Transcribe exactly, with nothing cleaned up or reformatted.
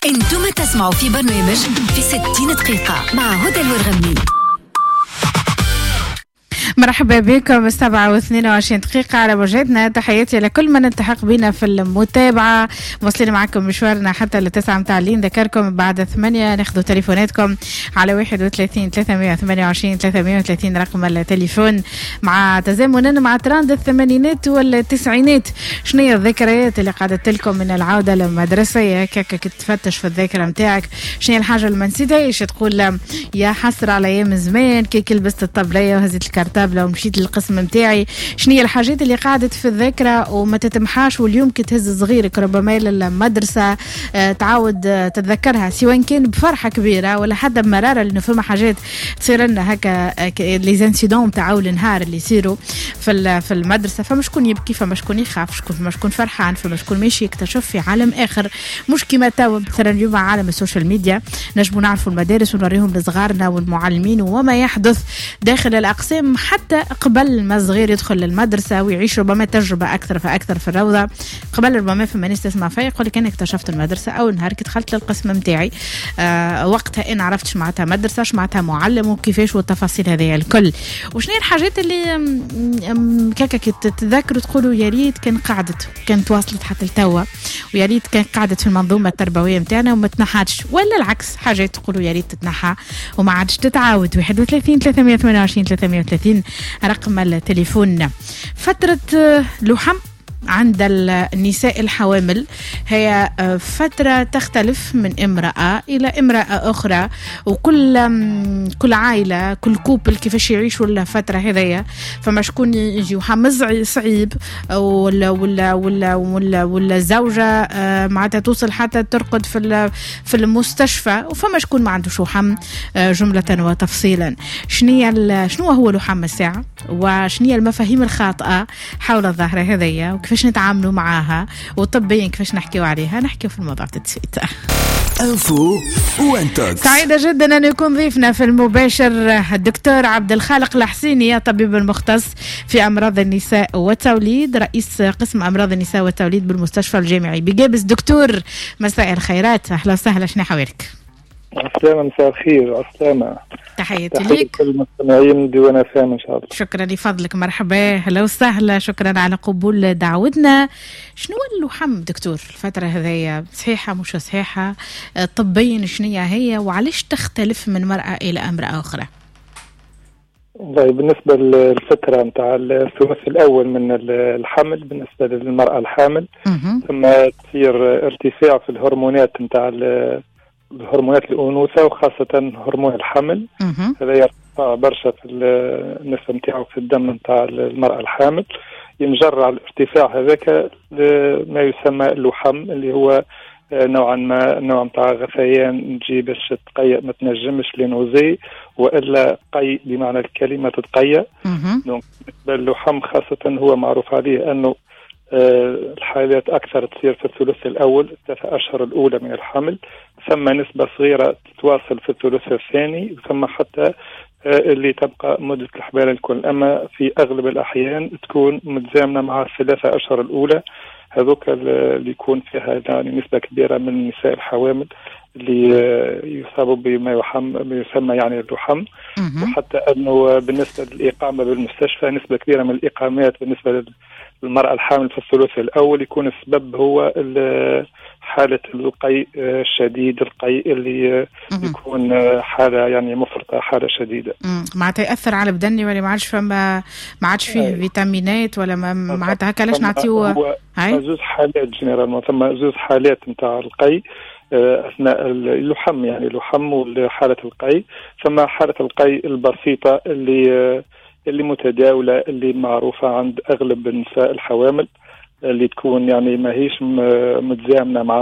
انتم تسمعوا في برنامج في ستين دقيقة مع هدى الورغمي. مرحبا بكم. سبعة واثنين وعشرين دقيقة على موجاتنا. تحياتي لكل من التحق بنا في المتابعة. موصلين معكم مشوارنا حتى لتسعة متاع الليل. ذكركم بعد ثمانية ناخذوا تليفوناتكم على واحد وثلاثين ثلاثمائة وثمانية وعشرين ثلاثمائة وثلاثين رقم التليفون، مع تزامنا مع تراند الثمانينات والتسعينات. شنو هي الذكريات اللي قعدت لكم من العودة للمدرسة؟ هكاك تفتش في الذاكرة متاعك شنو هي الحاجة اللي ما نسيتهاش، تقول يا حسرة على أيام زمان كي لبست الطبلية وهزيت الكارتة لو مشيت للقسم متاعي. شنو هي الحاجات اللي قاعدت في الذاكرة وما تتمحاش، واليوم كي تهز صغيرك ربما للمدرسة آه تعاود آه تتذكرها، سواء كان بفرحة كبيرة ولا حتى بمرارة، لأنه فما حاجات تصير لنا هكا لي زانسيدون تاع أول نهار اللي يصيروا في في المدرسة. فما شكون يبكي، فما شكون يخاف، فما شكون فرحان، فما شكون ماشي يكتشف في عالم آخر مش كما توا مثلا اليوم عالم السوشيال ميديا. نجموا نعرفوا المدارس ونوريهم لصغارنا والمعلمين وما يحدث داخل الأقسام، حتى قبل ما الصغير يدخل للمدرسة ويعيش ربما تجربة أكثر فأكثر في الروضة. قبل ربما فما ناس تسمع فيا يقول لك أنا اكتشفت المدرسة أول نهار كي دخلت للقسم متاعي، آه وقتها أنا عرفت شمعتها مدرسة، شمعتها معلم، وكيفاش والتفاصيل هذه الكل. وشنو الحاجات اللي كاكا كي تتذكروا تقولوا يا ريت كان قعدت كانت واصلت حتى لتوا، ويا ريت كان قعدت في المنظومة التربوية متاعنا وما تنحاتش، ولا العكس حاجات تقولوا يا ريت تتنحى وما عادش تتعاود. واحد وثلاثين ثلاثمائة وثمانية وعشرين ثلاثمائة وثلاثين رقم التليفون. فترة لحم عند النساء الحوامل هي فترة تختلف من امرأة إلى امرأة أخرى، وكل كل عائلة كل كوبل كيفاش يعيشوا الفترة هذيا. فما شكون يجي وحمز صعيب ولا ولا ولا ولا, ولا زوجة معناتها توصل حتى ترقد في في المستشفى، وفما شكون ما عنده شحم جملة وتفصيلا. شنو شنو هو لحم الساعة، وشنو المفاهيم الخاطئة حول الظاهرة هذيا، كيفاش نتعاملوا معاها، وطبيا كيفاش نحكيوا عليها. نحكيوا في الموضوع تتسويت. انفو وانتوكس. سعيدة جدا أن يكون ضيفنا في المباشر الدكتور عبد الخالق الحسيني، طبيب مختص في أمراض النساء والتوليد، رئيس قسم أمراض النساء والتوليد بالمستشفى الجامعي بجابس. دكتور مساء الخيرات، أهلا وسهلا، شنو حوالك؟ السلام، مساء الخير. السلام، تحياتي ليك كل المستمعين ديوان اف ام ان شاء الله. شكرا لفضلك، مرحبا، اهلا وسهلا، شكرا على قبول دعوتنا. شنو اللحم دكتور الفتره هذيا، صحيحه مش صحيحه طبيا، شنو هي وعلاش تختلف من مرأة الى امرأة اخرى؟ والله بالنسبه للفتره نتاع الثلث الاول من الحمل بالنسبه للمرأة الحامل ثم تصير ارتفاع في الهرمونات نتاع الهرمونات الأنوثة وخاصة هرمون الحمل. هذا يرتفع برشا في النسبة نتاعو في الدم نتاع المرأة الحامل، ينجر على الارتفاع هذاك ما يسمى اللحم، اللي هو نوعا ما نوع نتاع غثيان تجي باش تقيأ ما تنجمش لنوزي والا قي بمعنى الكلمة تتقيأ. دونك بالنسبة للحم خاصة هو معروف عليه أنه الحالات أكثر تصير في الثلث الأول، الثلاثة أشهر الأولى من الحمل، ثم نسبة صغيرة تتواصل في الثلث الثاني، ثم حتى اللي تبقى مدة الحمل الكل. أما في أغلب الأحيان تكون متزامنة مع الثلاثة أشهر الأولى، هذوك اللي يكون فيها يعني نسبة كبيرة من النساء الحوامل اللي يصابوا بما يحم يسمى يعني اللحم. وحتى أنه بالنسبة للإقامة بالمستشفى نسبة كبيرة من الإقامات بالنسبة المرأة الحامل في الثلث الأول يكون السبب هو حالة القيء الشديد، القيء اللي يكون حالة يعني مفرطة، حالة شديدة. معناتها يأثر على بدني ولا ما عادش فما ما عادش فيه أي. فيتامينات ولا معناتها هكا لاش نعطيوه؟ هاي زوج حالات جنرال، ثم زوج حالات نتاع القيء أثناء اللحم، يعني اللحم وحالة القيء. ثم حالة القيء البسيطة اللي اللي متداولة اللي معروفة عند أغلب النساء الحوامل، اللي تكون يعني ما هيش متزامنة مع